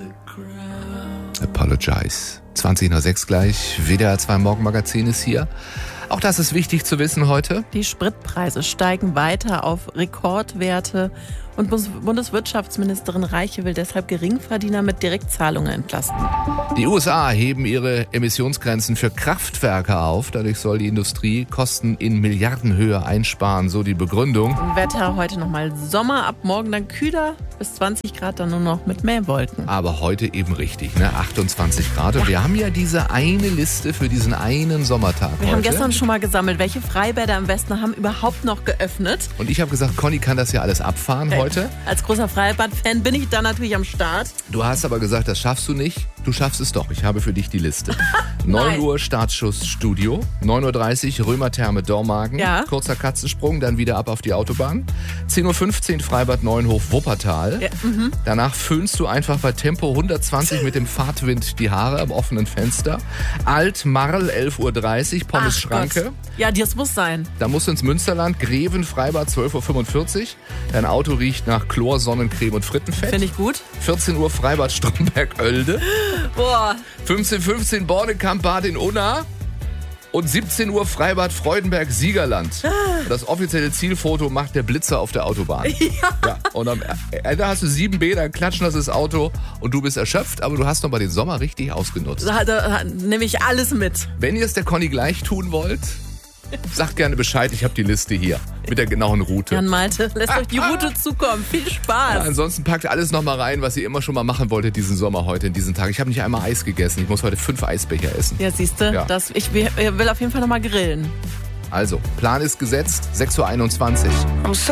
Apologize. 20:06 gleich. WDR 2 Morgenmagazin ist hier. Auch das ist wichtig zu wissen heute. Die Spritpreise steigen weiter auf Rekordwerte und Bundeswirtschaftsministerin Reiche will deshalb Geringverdiener mit Direktzahlungen entlasten. Die USA heben ihre Emissionsgrenzen für Kraftwerke auf. Dadurch soll die Industrie Kosten in Milliardenhöhe einsparen, so die Begründung. Wetter heute nochmal Sommer, ab morgen dann kühler, bis 20 Grad dann nur noch mit Mähwolken. Aber heute eben richtig, ne? 28 Grad. Und wir haben ja diese eine Liste für diesen einen Sommertag Wir heute. haben gestern schon mal gesammelt, welche Freibäder im Westen haben überhaupt noch geöffnet. Und ich habe gesagt, Conny kann das ja alles abfahren heute. Als großer Freibad-Fan bin ich da natürlich am Start. Du hast aber gesagt, das schaffst du nicht. Du schaffst es doch. Ich habe für dich die Liste. 9 Uhr Startschuss Studio. 9:30 Uhr Römertherme Dormagen. Ja. Kurzer Katzensprung, dann wieder ab auf die Autobahn. 10:15 Uhr Freibad Neuenhof Wuppertal. Ja, Danach föhnst du einfach bei Tempo 120 mit dem Fahrtwind die Haare am offenen Fenster. Alt-Marl 11:30 Uhr Pommes Schranke. Gott. Ja, das muss sein. Da musst du ins Münsterland, Greven, Freibad 12:45 Uhr. Dein Auto riecht nach Chlor, Sonnencreme und Frittenfett. Finde ich gut. 14 Uhr Freibad Stromberg-Oelde. Boah, 15:15 Bornekamp-Bad in Unna. Und 17 Uhr Freibad Freudenberg-Siegerland. Das offizielle Zielfoto macht der Blitzer auf der Autobahn. Ja. Und am Ende hast du 7 Bäder, klatschen das Auto und du bist erschöpft, aber du hast noch mal den Sommer richtig ausgenutzt. da nehme ich alles mit. Wenn ihr es der Conny gleich tun wollt, sagt gerne Bescheid, ich habe die Liste hier mit der genauen Route. Jan Malte, lässt euch die Route zukommen. Viel Spaß. Ja, ansonsten packt alles noch mal rein, was ihr immer schon mal machen wolltet diesen Sommer heute, in diesen Tag. Ich habe nicht einmal Eis gegessen. Ich muss heute 5 Eisbecher essen. Ja, siehst du, Ja. ich will auf jeden Fall noch mal grillen. Also, Plan ist gesetzt, 6:21 Uhr.